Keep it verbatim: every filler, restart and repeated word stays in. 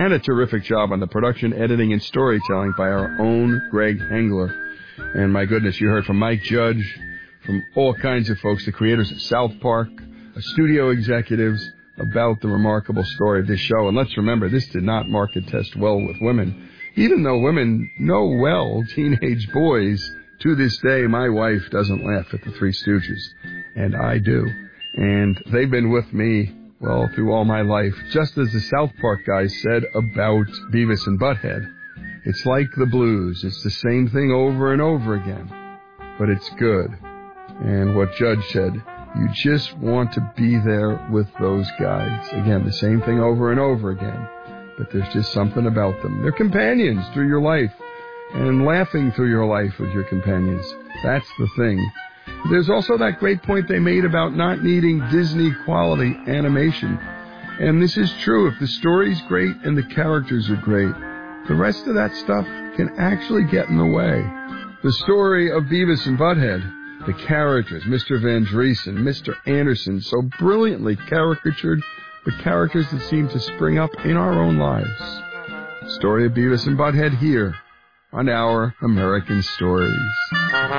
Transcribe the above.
and a terrific job on the production, editing, and storytelling by our own Greg Hengler. And my goodness, you heard from Mike Judge, from all kinds of folks, the creators of South Park, studio executives, about the remarkable story of this show. And let's remember, this did not market test well with women, even though women know well teenage boys. To this day, my wife doesn't laugh at the Three Stooges, and I do. And they've been with me, well, through all my life. Just as the South Park guys said about Beavis and Butthead, it's like the blues. It's the same thing over and over again, but it's good. And what Judge said, you just want to be there with those guys. Again, the same thing over and over again, but there's just something about them. They're companions through your life, and laughing through your life with your companions. That's the thing. There's also that great point they made about not needing Disney-quality animation. And this is true. If the story's great and the characters are great, the rest of that stuff can actually get in the way. The story of Beavis and Butthead, the characters, Mister Van Driesen, Mister Anderson, so brilliantly caricatured, but characters that seem to spring up in our own lives. Story of Beavis and Butthead here on Our American Stories.